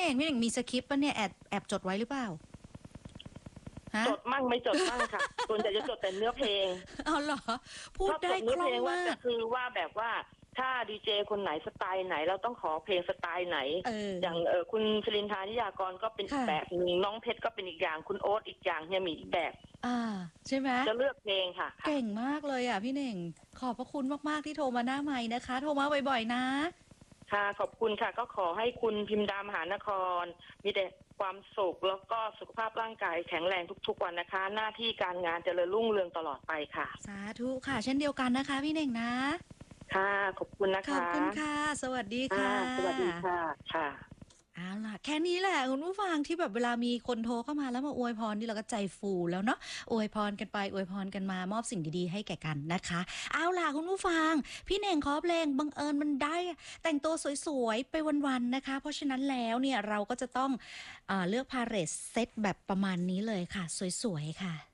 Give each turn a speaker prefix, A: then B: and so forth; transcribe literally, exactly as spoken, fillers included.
A: น่งพี่เน่งมีสคริปต์ปะเนี่ยแอบแอบจดไว้หรือเปล่าฮะ
B: จดมั่งไม่จดมั่งค่ะส่วนใหญ่จะจดแต่เนื้อเพลง
A: เอาเหรอพู
B: ชอบจ
A: ดได้
B: ดเนื้อเพลงว่า
A: คล่องมาก
B: จะคือว่าแบบว่าถ้าดีเจคนไหนสไตล์ไหนเราต้องขอเพลงสไตล์ไหน
A: เออ
B: อย่างเออคุณชลินทานิยากรก็เป็นอีก
A: ค่ะ
B: แบบหนึ่งน้องเพชรก็เป็นอีกอย่างคุณโอ๊ตอีกอย่างเฮียหมีอีกแบบ
A: อ่าใช่ไหม
B: จะเลือกเพลงค่ะค่ะ
A: เก่งมากเลยอ่ะพี่เน่งขอบพระคุณมากๆที่โทรมาหน้าไมค์นะคะโทรมาบ่อยๆนะ
B: ค่ะขอบคุณค่ะก็ขอให้คุณพิมพ์ดามหานครมีแต่ความสุขแล้วก็สุขภาพร่างกายแข็งแรงทุกๆวันนะคะหน้าที่การงานเจริญรุ่งเรืองตลอดไปค่ะ
A: สาธุค่ะเช่นเดียวกันนะคะพี่เน่งนะ
B: ค่ะขอบคุณนะ
A: ขอบ
B: คะ
A: คุณค่ะสวัสดี
B: ค่ะ
A: ค่ะ
B: สวัสดีค่ะค่ะ
A: เอาล่ะแค่นี้แหละคุณผู้ฟังที่แบบเวลามีคนโทรเข้ามาแล้วมาอวยพรนี่เราก็ใจฟูแล้วเนาะอวยพรกันไปอวยพรกันมามอบสิ่งดีๆให้แก่กันนะคะเอาล่ะคุณผู้ฟังพี่เน่งขอเพลงบังเอิญมันได้แต่งตัวสวยๆไปวันๆนะคะเพราะฉะนั้นแล้วเนี่ยเราก็จะต้องเอ่อเลือกพาเลทเซตแบบประมาณนี้เลยค่ะสวยๆค่ะ